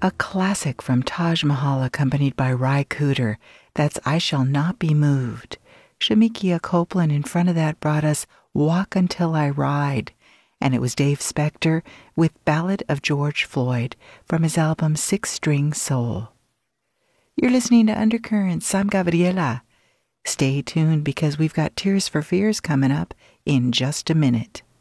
A classic from Taj Mahal accompanied by Ry Cooder. That's I Shall Not Be Moved. Shamikia Copeland in front of that brought us Walk Until I Ride. And it was Dave Spector with Ballad of George Floyd from his album Six String Soul. You're listening to Undercurrents. I'm Gabriela. Stay tuned because we've got Tears for Fears coming up in just a minute.